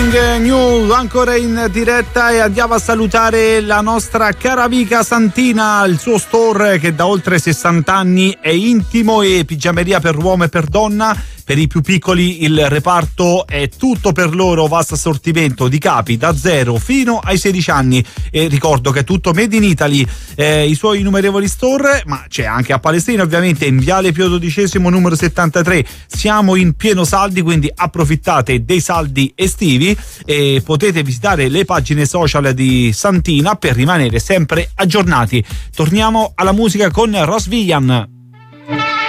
Something New ancora in diretta, e andiamo a salutare la nostra cara amica Santina, il suo store che da oltre 60 anni è intimo e pigiameria per uomo e per donna. Per i più piccoli il reparto è tutto per loro, vasto assortimento di capi da 0 fino ai 16 anni, e ricordo che è tutto made in Italy. I suoi innumerevoli store, ma c'è anche a Palestrina ovviamente, in Viale Pio XII numero 73. Siamo in pieno saldi, quindi approfittate dei saldi estivi e potete visitare le pagine social di Santina per rimanere sempre aggiornati. Torniamo alla musica con Ross Villain.